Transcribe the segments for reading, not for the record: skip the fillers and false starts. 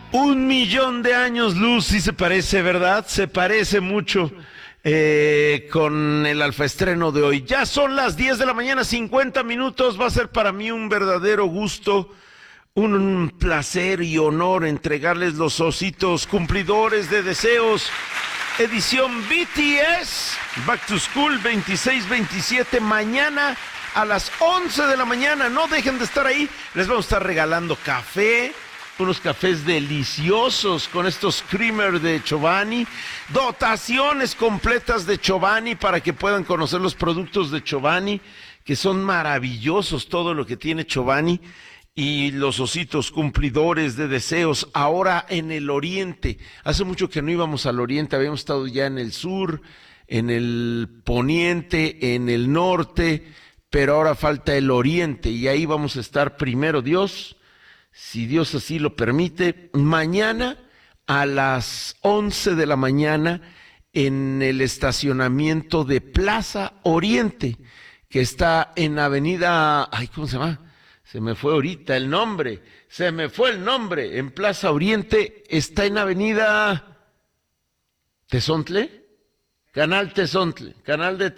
1,000,000 de años luz, sí se parece, ¿verdad? Se parece mucho con el alfaestreno de hoy. Ya son las 10 de la mañana, 50 minutos. Va a ser para mí un verdadero gusto, un placer y honor entregarles los ositos cumplidores de deseos. Edición BTS, Back to School 26-27, mañana a las 11 de la mañana. No dejen de estar ahí, les vamos a estar regalando café, unos cafés deliciosos con estos creamer de Chobani, dotaciones completas de Chobani para que puedan conocer los productos de Chobani, que son maravillosos todo lo que tiene Chobani, y los ositos cumplidores de deseos ahora en el oriente. Hace mucho que no íbamos al oriente, habíamos estado ya en el sur, en el poniente, en el norte, pero ahora falta el oriente y ahí vamos a estar primero Dios, si Dios así lo permite, mañana a las 11 de la mañana en el estacionamiento de Plaza Oriente, que está en Avenida, ¿cómo se llama? Se me fue ahorita el nombre, en Plaza Oriente, está en Avenida Tezontle, Canal de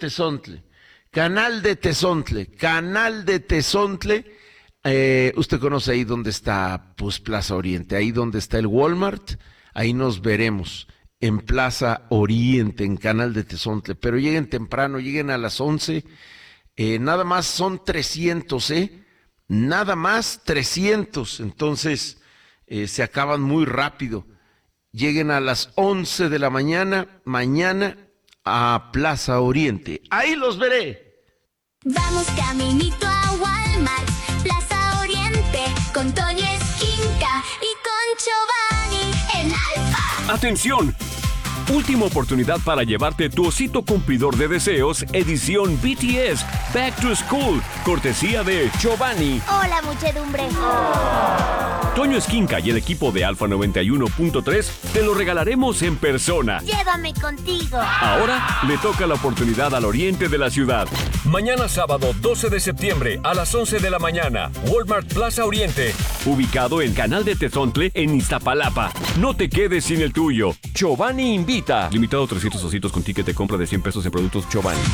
Tezontle. Usted conoce ahí donde está, pues, Plaza Oriente, ahí donde está el Walmart, ahí nos veremos, en Plaza Oriente, en Canal de Tezontle, pero lleguen temprano, lleguen a las 11, nada más son 300, nada más 300, entonces se acaban muy rápido. Lleguen a las 11 de la mañana, mañana a Plaza Oriente, ahí los veré. Vamos caminito a Walmart, Plaza Oriente, con Toño Esquinca y con Chobani en Alfa. ¡Atención! Última oportunidad para llevarte tu osito cumplidor de deseos, edición BTS, Back to School, cortesía de Chobani. Hola, muchedumbre. Toño Esquinca y el equipo de Alfa 91.3 te lo regalaremos en persona. Llévame contigo. Ahora le toca la oportunidad al oriente de la ciudad. Mañana sábado 12 de septiembre a las 11 de la mañana, Walmart Plaza Oriente, ubicado en Canal de Tezontle en Iztapalapa. No te quedes sin el tuyo. Chobani invita. Limitado a 300 ositos con ticket de compra de $100 en productos Chobani.